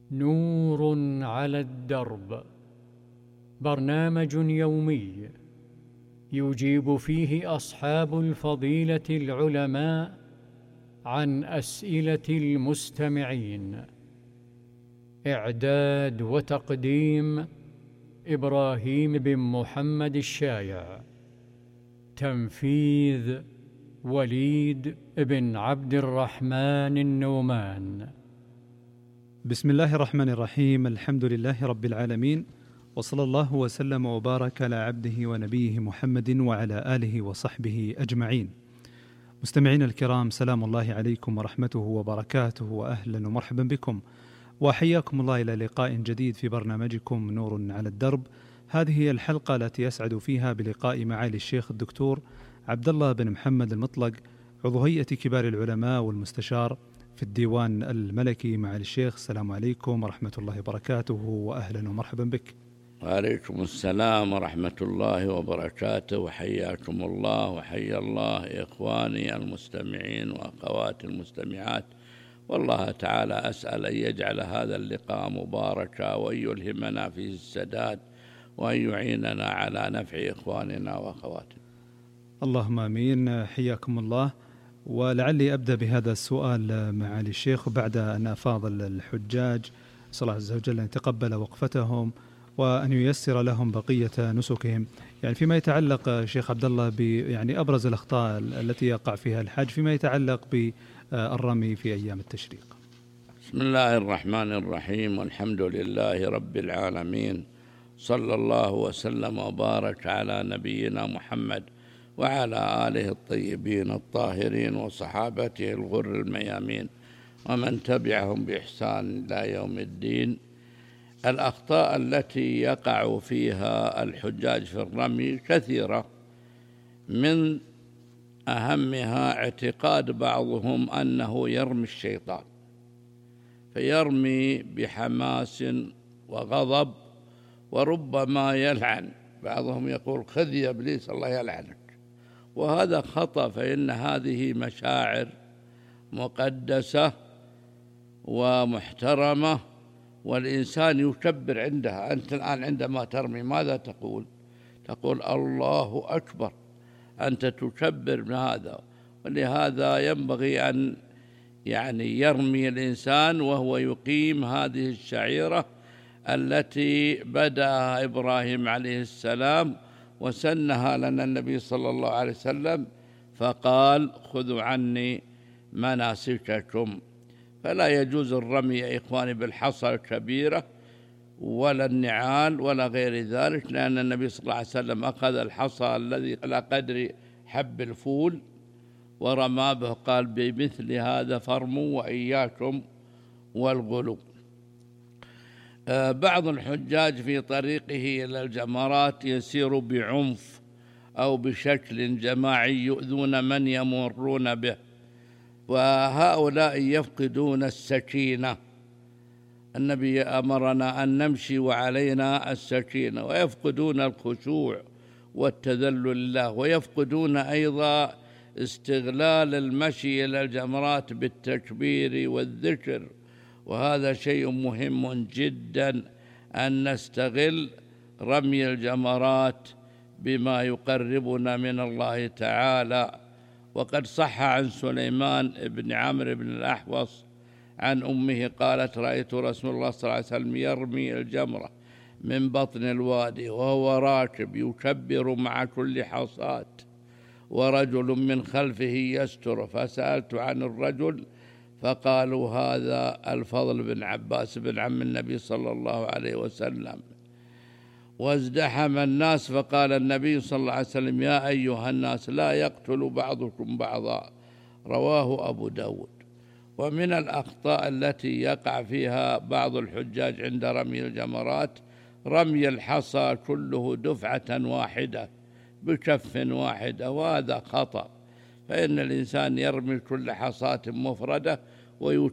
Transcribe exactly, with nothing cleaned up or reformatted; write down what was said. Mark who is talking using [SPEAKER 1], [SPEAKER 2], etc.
[SPEAKER 1] نور على الدرب، برنامج يومي يجيب فيه أصحاب الفضيلة العلماء عن أسئلة المستمعين. إعداد وتقديم إبراهيم بن محمد الشايع. تنفيذ وليد بن عبد الرحمن النومان.
[SPEAKER 2] بسم الله الرحمن الرحيم. الحمد لله رب العالمين، وصلى الله وسلم وبارك على عبده ونبيه محمد وعلى آله وصحبه أجمعين. مستمعين الكرام، سلام الله عليكم ورحمته وبركاته، وأهلا ومرحبا بكم، وحياكم الله إلى لقاء جديد في برنامجكم نور على الدرب. هذه هي الحلقة التي يسعد فيها بلقاء معالي الشيخ الدكتور عبد الله بن محمد المطلق، عضو هيئة كبار العلماء والمستشار في الديوان الملكي. معالي الشيخ، السلام عليكم ورحمة الله وبركاته، وأهلا ومرحبا بك.
[SPEAKER 3] وعليكم السلام ورحمة الله وبركاته، وحياكم الله وحيا الله إخواني المستمعين وأخواتي المستمعات. والله تعالى أسأل أن يجعل هذا اللقاء مباركا، وأن يلهمنا فيه السداد، وأن يعيننا على نفع إخواننا وأخواتنا.
[SPEAKER 2] اللهم آمين. حياكم الله. ولعلي أبدأ بهذا السؤال معالي الشيخ، بعد أن أفاض الحجاج، صلى الله عز وجل أن يتقبل وقفتهم وأن ييسر لهم بقية نسكهم. يعني فيما يتعلق شيخ عبد الله ب يعني أبرز الأخطاء التي يقع فيها الحاج فيما يتعلق بالرمي في أيام التشريق.
[SPEAKER 3] بسم الله الرحمن الرحيم، والحمد لله رب العالمين، صلى الله وسلم وبارك على نبينا محمد وعلى آله الطيبين الطاهرين وصحابته الغر الميامين ومن تبعهم بإحسان إلى يوم الدين. الأخطاء التي يقع فيها الحجاج في الرمي كثيرة، من أهمها اعتقاد بعضهم أنه يرمي الشيطان، فيرمي بحماس وغضب، وربما يلعن. بعضهم يقول خذ يا إبليس الله يلعنك، وهذا خطأ، فإن هذه مشاعر مقدسة ومحترمة، والإنسان يكبر عندها. أنت الآن عندما ترمي ماذا تقول؟ تقول الله أكبر، أنت تكبر من هذا. ولهذا ينبغي أن يعني يرمي الإنسان وهو يقيم هذه الشعيرة التي بدأ إبراهيم عليه السلام وسنها لنا النبي صلى الله عليه وسلم، فقال خذوا عني مناسككم. فلا يجوز الرمي يا إخواني بالحصى الكبيرة ولا النعال ولا غير ذلك، لأن النبي صلى الله عليه وسلم أخذ الحصى الذي على قدر حب الفول ورمى به، قال بمثل هذا فرموا وإياكم والغلو. بعض الحجاج في طريقه إلى الجمرات يسير بعنف أو بشكل جماعي يؤذون من يمرون به، وهؤلاء يفقدون السكينة. النبي أمرنا أن نمشي وعلينا السكينة، ويفقدون الخشوع والتذلل له، ويفقدون أيضا استغلال المشي إلى الجمرات بالتكبير والذكر. وهذا شيء مهم جدا أن نستغل رمي الجمرات بما يقربنا من الله تعالى. وقد صح عن سليمان بن عمرو بن الأحوص عن أمه قالت رأيت رسول الله صلى الله عليه وسلم يرمي الجمرة من بطن الوادي وهو راكب يكبر مع كل حصاة، ورجل من خلفه يستر. فسألت عن الرجل فقالوا هذا الفضل بن عباس بن عم النبي صلى الله عليه وسلم. وازدحم الناس، فقال النبي صلى الله عليه وسلم يا أيها الناس لا يقتل بعضكم بعضا، رواه أبو داود. ومن الأخطاء التي يقع فيها بعض الحجاج عند رمي الجمرات رمي الحصى كله دفعة واحدة بكف واحدة، وهذا خطأ، فإن الإنسان يرمي كل حصاة مفردة